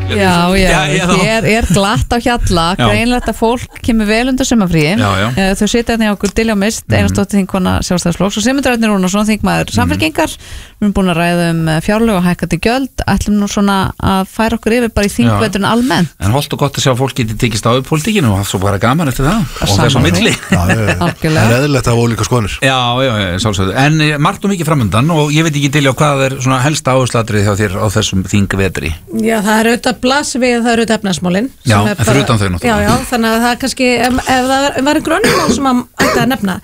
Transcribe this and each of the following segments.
Hér glatt á Hjalla, greinlegt að fólk kemur vel undir sumarfríi. Þau sitja hérna hjá okkur Diljá Mist, Einarsdóttir þingkona Sjálfstæðisflokks og Sigmundur Ernir Rúnarsson, þingmaður Samfylkingar. Við erum búin að ræða fjárlög og hækkandi gjöld, ætlum nú svona að færa okkur yfir bara í þingveturinn almennt. En holdt og gott að sjá fólk geti tekist á pólitíkinu og svo bara gaman eftir það og þess á milli. Það er eðlilegt af ólíka skoðanir. Já, sjálfsögðu. En margt og mikið framundan og ég veit ekki til hvað er svona helsta áherslaatriði hjá þér á þessum þingvetri. Já, það er auðvitað blasvið, það er auðvitað efnahagsmálin. Já, en fyrir utan þau náttúrulega. Já, þannig að það er kannski, ef það var einhver önnur mál sem ætti að nefna,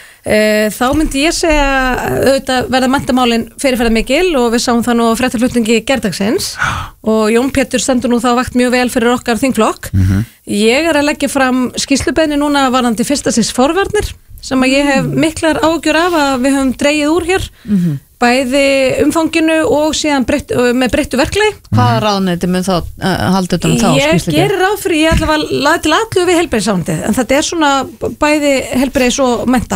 þá myndi ég segja auðvitað verða menntamálin fyrirferða mikil og við sáum það nú á fréttaflutningi gærdagsins og Jón Pétur stendur nú þá vakt mjög vel fyrir okkar þingflokk. Ég er að leggja fram skýrslubeiðni núna varðandi fyrsta stigs forvarnir sem að ég hef miklar ágjör af að við höfum dregið úr hér, bæði umfanginu og síðan með breyttu verklagi. Hvaða ráðuneyti mun þá halda utan þá skýrslu? Ég gerir ráð fyrir, ég ætla að laða til allu við heilbrigðisráðuneytið, en þetta er svona bæði heilbrigðis og mennta,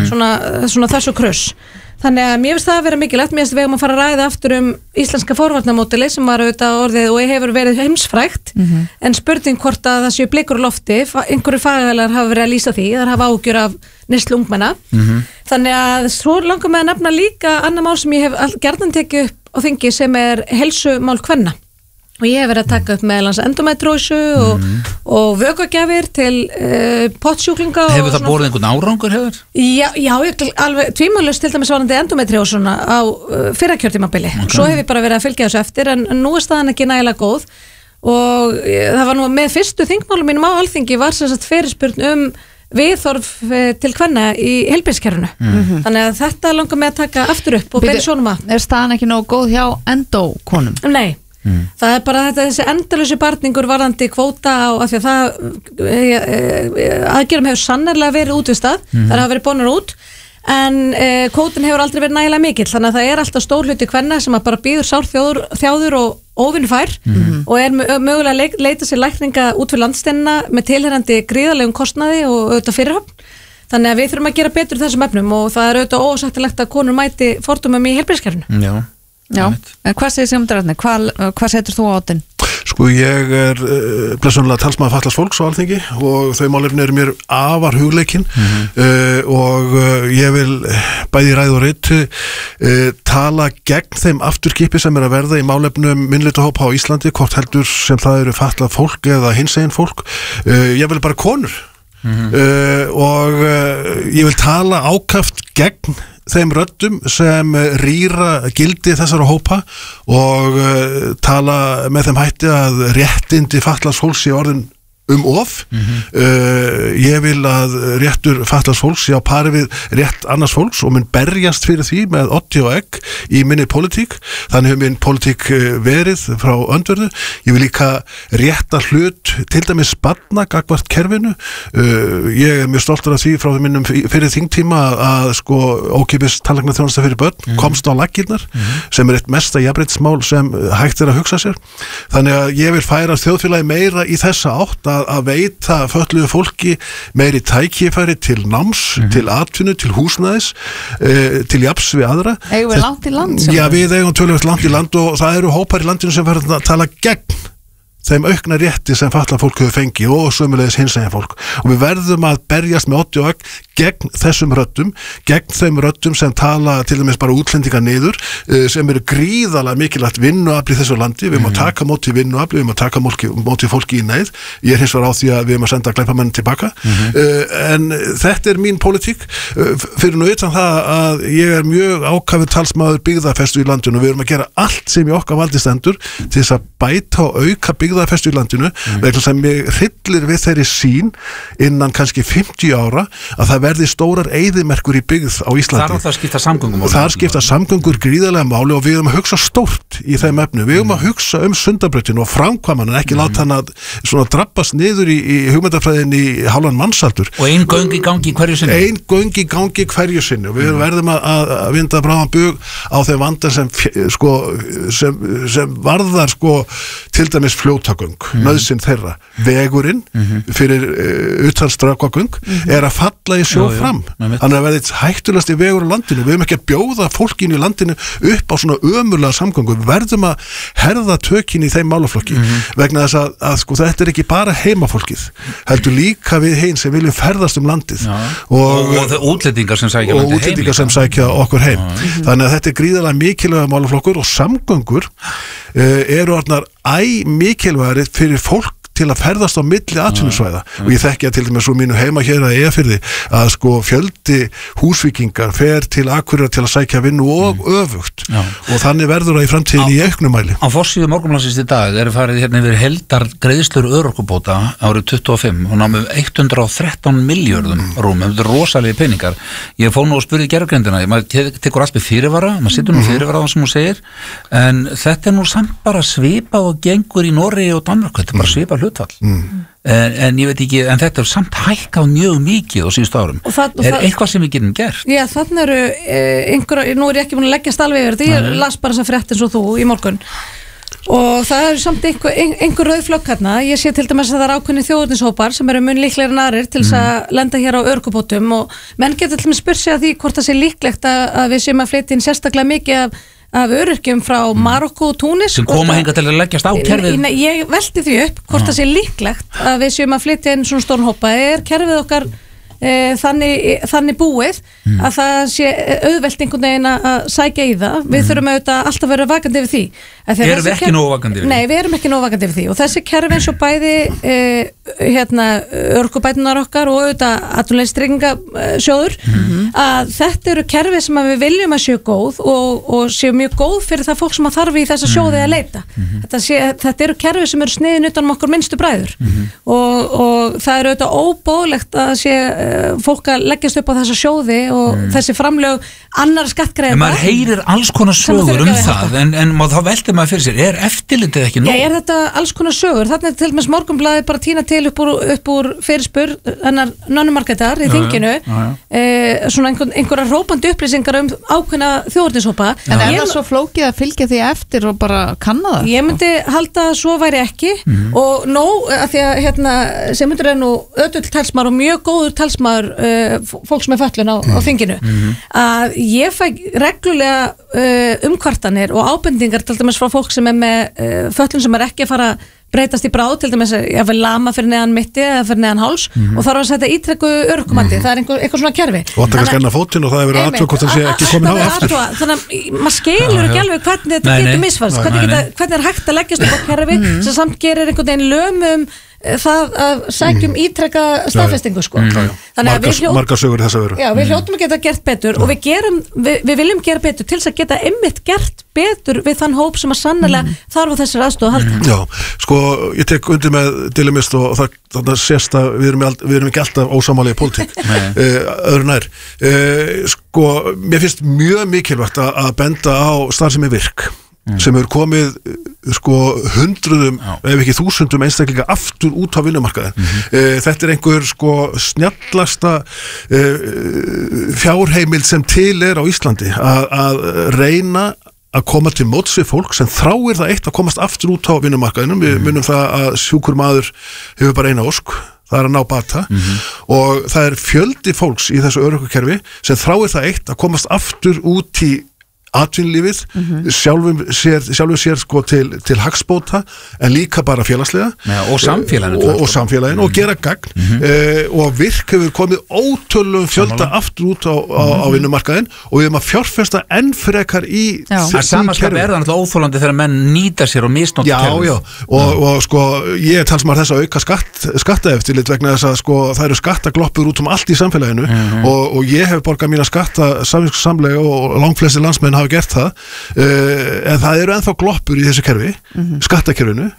svona þessu kröss. Þannig að mér finnst það að vera mikilvægt, mér finnst við að fara að ræða aftur íslenska forvarnamódeli sem var auðvitað orðið og hefur verið heimsfrægt, en spurning hvort að það séu blikur á lofti, einhverju fagaðilar hafa verið að lýsa því, þar hafa ágjur af neyslu ungmenna. Þannig að svo langar mig að nefna líka annar mál sem ég hef gjarnan tekið upp á þingi sem er heilsumál kvenna. Og ég hef verið að taka upp meðalans endometrósu og vökugjafir til pottsjúklinga. Hefur það borið einhvern árangur hefur? Já, ég alveg tvímælust til dæmis varandi endometrósuna á fyrra kjörtímabili. Svo hef ég bara verið að fylgja þessu eftir en nú er staðan ekki nægilega góð og það var nú með fyrstu þingmálum mínum á Alþingi var sem sagt fyrirspurn viðþorf til kvenna í heilbrigðiskerfinu. Þannig að þetta langar mig að taka aftur upp og beina sjónum að. Er staðan ekki nógu góð hjá endókonum? Nei. Það er bara þessi endalösi barningur varðandi kvóta á af því að það aðgerðum hefur sannarlega verið útvistað, það hafa verið bónur út en kvótin hefur aldrei verið nægilega mikill, þannig að það er alltaf stór hluti kvenna sem að bara býður sárþjáður og óvinnufær og er mögulega að leita sér lækninga út fyrir landsteinina með tilherrandi gríðarlegum kostnaði og auðvitað fyrirhöfn. Þannig að við þurfum að gera betur þessum efnum og það er auðvitað ósættilegt að konur mæti fordómum í heilbrigðiskerfinu. Já, en hvað segir Sigmundur Ernir? Hvað setur þú á átinn? Sko ég er blessunlega talsmaður fatlaðs fólks á Alþingi og þau málefni eru mér afar hugleikin og ég vil bæði ræð og reit tala gegn þeim afturkipi sem er að verða í málefnum minnlitahópa á Íslandi, hvort heldur sem það eru fatlað fólk eða hinsegin fólk. Ég vil bara konur og ég vil tala ákaft gegn þeim röddum sem rýra gildi þessara hópa og tala með þeim hætti að réttindi fatlaðs fólks sé orðin of. Ég vil að réttur fatlaðs fólks sé á pari við rétt annars fólks og mun berjast fyrir því með otti og egg í minni pólitík. Þannig hefur minn pólitík verið frá öndverðu. Ég vil líka rétta hlut til dæmis barna gagnvart kerfinu. Ég er mjög stoltur af því frá minnum fyrir þingtíma að sko ókeypis tannlæknaþjónusta fyrir börn komst á laggirnar sem er eitt mesta jafnréttismál sem hægt er að hugsa sér. Þannig að ég vil færa þjóðfélagi meira í þessa átt að veita fötluðu fólki meiri tækifæri til náms, til atvinnu, til húsnæðis, til jafns við aðra. Eigum við langt í land? Já, við eigum töluvert langt í land og það eru hópar í landinu sem verður að tala gegn þeim aukna rétti sem fatlað fólk hefur fengið og sömulegis hinsegin fólk og við verðum að berjast með otti og egg gegn þessum röddum, gegn þeim röddum sem tala til dæmis bara útlendinga niður sem eru gríðarlega mikilvægt vinnuafl í þessu landi, við erum að taka móti vinnuafl, við erum að taka móti fólki í neyð, ég er hins vegar á því að við erum að senda glæpamenn tilbaka en þetta er mín pólitík fyrir nú utan það að ég er mjög ákafur talsmaður byggðafestu í landinu og við erum að gera allt sem í okkar valdi stendur til þess að bæta og auka byggðafestu í landinu vegna sem ég hryllir við þeirri sýn innan kannski 50 ára að það verði stórar eyðimerkur í byggð á Íslandi. Það er alltaf að skipta samgöngum. Það skipta samgöngur gríðarlega máli og við erum að hugsa stórt í þeim efnu. Við erum að hugsa Sundabrautinu og framkvæman en ekki láta hann að svona drabbast niður í hugmyndafræðin í hálfan mannsaldur. Og ein göng í gangi hverju sinni. Ein göng í gangi hverju sinni og við verðum að vinda bráðan bug á þeim vandar sem varðar til dæmis fljótagöng, nauðsyn þeirra, vegurinn fyrir utanstrakagöng er að falla í sjó fram. Þannig að verði hættulegasti vegur á landinu. Við höfum ekki að bjóða fólkinu í landinu upp á svona ömurlega samgöngu. Við verðum að herða tökin í þeim málaflokki vegna þess að sko þetta er ekki bara heimafólkið, heldur líka við heim sem viljum ferðast landið og útlendingar sem sækja okkur heim. Þannig að þetta er gríðarlega mikilvæga málaflokkur og samgöngur eru orðnar mikilvægari fyrir fólk til að ferðast á milli atvinnusvæða og ég þekki að til dæmis svo mínu heima hér að Eyjafirði að sko fjöldi húsvíkingar fer til Akureyrar til að sækja vinnu og öfugt og þannig verður það í framtíðinni í auknum mæli. Á forsíðu Morgunblaðsins í dag farið hérna yfir heildargreiðslur örorkubóta árið 25 og námu 113 milljörðum rúm, þetta er rosalegi peningar. Ég fór nú og spurði gerðargreindina, maður tekur allt með fyrirvara, maður situr nú fyrirvara sem hún segir, en þetta er nú samt bara svipað og gengur í Noregi og Danmörku, þetta er bara svipað hlutfall. En ég veit ekki, en þetta er samt hækkað mjög mikið á síðustu árum. Eitthvað sem við getum gert? Já, þannig eru nú er ég ekki búin að leggjast alveg yfir þetta, ég las bara þess að frétt eins og þú í morgun og það eru samt einhver rauðflögg hérna. Ég sé til dæmis að það er ákveðni þjóðurnishópar sem eru mun líklegir en aðrir til þess að lenda hér á örkubótum og menn getur til að spyrja sig að því hvort það sé líklegt að við séum að flytja inn sérstaklega mikið af öryrkjum frá Marokko og Túnis sem koma hingað til að leggjast á kerfið. Ég velti því upp hvort það sé líklegt að við séum að flytja inn svona stórn hópa. Er kerfið okkar þannig búið að það sé auðvelt einhvern veginn að sækja í það. Við þurfum auðvitað alltaf að vera vakandi yfir því. Erum við ekki nógu vakandi yfir því? Nei, við erum ekki nógu vakandi yfir því og þessi kerfi eins og bæði örkubætunar okkar og auðvitað atvinnuleysistryggingasjóður að þetta eru kerfi sem við viljum að séu góð og séu mjög góð fyrir það fólk sem að þarf í þessa sjóði að leita. Þetta eru kerfi sem eru sniðin utan okkur minnstu bræður og það eru auðvitað óbóðlegt að sé fólk að leggjast upp á þessa sjóði og þessi framlög annar skattgreiðenda. En maður heyrir alls konar sögur það en þá veltir maður fyrir sér, er eftirlitið ekki nóg? Já, er þetta alls konar sögur? Þannig til dæmis Morgunblaðið bara tína til upp úr fyrirspurn hennar Nönnu Margrétar í þinginu svona einhverja hrópandi upplýsingar ákveðna þjóðurnishópa. En er það svo flókið að fylgja því eftir og bara kanna það? Ég myndi halda að svo væri ekki og nóg að því að Sigmundur er nú ötull talsmaður og mjög góður talsmaður fólks með fötlun á þinginu að ég fæ reglulega umkvartanir og ábendingar til dæmis frá fólk sem er með fötlun sem er ekki að fara breytast í bráð, til dæmis að lama fyrir neðan mitti eða fyrir neðan háls og þarf að setja ítrekku örkumandi, það er eitthvað svona kerfi. Og það er skanna fótinn og það er verið aðtöku hvort það sé ekki komin á aftur. Þannig að maður skilur ekki alveg hvernig þetta getur misfast, hvernig er hægt að leggjast upp á kerfi sem samt gerir einhvern veginn lömum það að sækjum ítrekka staðfestingu sko. Þannig að margar sögur þess að veru. Já, við hljótum að geta gert betur og við viljum gera betur til þess að geta einmitt gert betur við þann hóp sem að sannlega þarf á þessari aðstoð að halda. Já, sko, ég tek undir með Dilemist og það sést að við erum ekki alltaf ósamála í pólitík öðru nær. Sko, mér finnst mjög mikilvægt að benda á starfsemi virk sem hefur komið sko hundruðum ef ekki þúsundum einstaklinga aftur út á vinnumarkaðin. Þetta er einhver sko snjallasta fjárheimild sem til er á Íslandi að reyna að koma til móts við fólk sem þráir það eitt að komast aftur út á vinnumarkaðinum. Við munum það að sjúkur maður hefur bara eina ósk, það er að ná bata og það er fjöldi fólks í þessu örorkukerfi sem þráir það eitt að komast aftur út í atvinnulífið, sjálfum sér sko til hagsbóta en líka bara félagslega og samfélaginu og gera gagn og virk hefur komið ótölum fjölda aftur út á vinnumarkaðin og við erum að fjárfesta enn frekar í því samanskap er það náttúrulega óþolandi þegar menn nýta sér og misnóta kerfið. Og sko ég er talsmaður þess að auka skattaeftirlit vegna þess að sko það eru skattagloppur út allt í samfélaginu og ég hef borgað mína skatta samlega og langflestir landsmenn hafa gert það en það eru ennþá gloppur í þessu kerfi skattakerfinu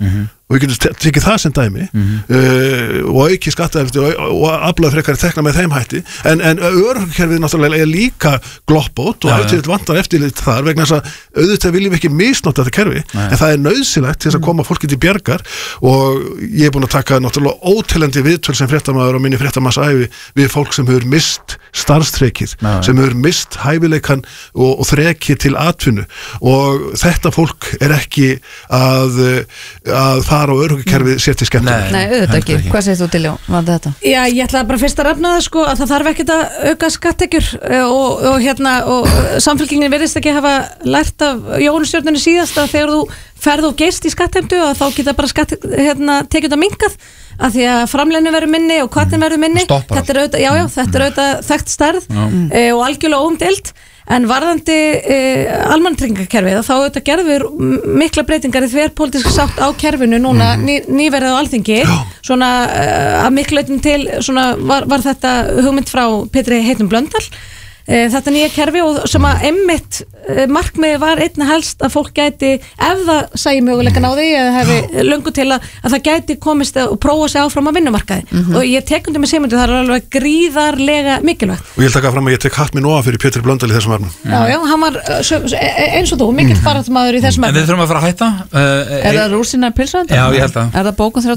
og við getum tekið það sem dæmi og auki skattaeftir og aflað frekari tekna með þeim hætti en örorkukerfið náttúrulega líka gloppót og hafði til vantar eftirlit þar vegna þess að auðvitað viljum við ekki misnota þetta kerfi en það nauðsynlegt til þess að koma fólki til bjargar og ég búin að taka náttúrulega óteljandi viðtöl sem fréttamaður og minni fréttamannsæfi við fólk sem hefur mist starfstrekið, sem hefur mist hæfileikan og þrekið til atvinnu og þetta fólk ekki að fara á örorkukerfið sér til skemmtunar. Nei, auðvitað ekki. Hvað segir þú til þetta? Já, ég ætla bara fyrst að rafna það sko að það þarf ekkert að auka skattekjur og samfélkingin virðist ekki hafa lært af Jóhannesstjórninni síðast að þegar þú ferð og geist í skattheimtu og þá geta bara tekið þetta minkað af því að framleginu verður minni og hvatin verður minni. Þetta er auðvitað þekkt stærð og algjörlega óumdeild. En varðandi almannatryggingakerfið þá auðvitað gerðum við mikla breytingar í þverpólitíska sátt á kerfinu núna nýverið á Alþingi svona að miklu leitum til svona var þetta hugmynd frá Pétri Heitnum Blöndal þetta nýja kerfi og sem að einmitt markmiði var einna helst að fólk gæti ef það sæi möguleikan á því eða hefði löngu til að það gæti komist og prófa sig áfram á vinnumarkaði og ég tek undir með Sigmundur það er alveg gríðarlega mikilvægt og ég vil taka fram að ég tek hatt minn ofan fyrir Pétur Blöndal í þessum efnum Já, hann var eins og þú mikill baráttumaður í þessum efnum En við þurfum að fara að hætta Er það rúsína pilsvönd? Já, ég held að Er það bókun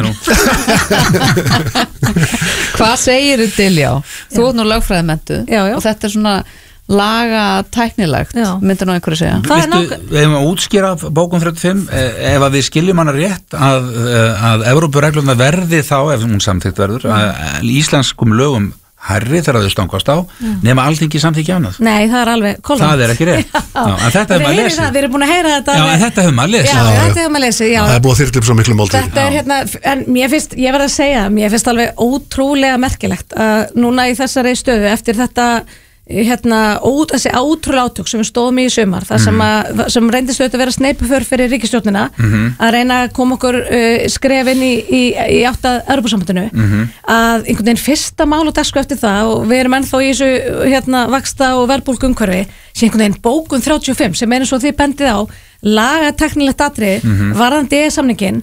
35? Hvað segir þið til, já? Þú ert nú lögfræðimenntuð og þetta er svona laga tæknilegt, myndir nú einhverju segja. Við hefum að útskýra bókun 35, ef að við skiljum hana rétt að Evrópureglurnar verði þá, ef hún samþykkt verður, íslenskum lögum herri þegar þau stangast á nema Alþingi samþykki annað. Nei, það er alveg kolvægt. Það er ekki rétt. En þetta hefur maður lesið. Við erum búin að heyra þetta. Já, en þetta hefur maður lesið. Já, þetta hefur maður lesið, já. Það er búið að þyrla upp svo miklu mál til. Þetta er en mér finnst, ég verð að segja, mér finnst alveg ótrúlega merkilegt að núna í þessari stöðu eftir þetta þessi ótrúlega átök sem við stóðum í sumar það sem reyndist auðvitað að vera sneipuför fyrir ríkisstjórnina að reyna að koma okkur skref inn í átt að Evrópusambandinu að einhvern veginn fyrsta mál og dagskrá eftir það og við erum ennþá í þessu vaxta og verðbólgu umhverfi sem einhvern veginn bókun 35 sem er eins og þið bendið á lagateknilegt atriði varðandi samningin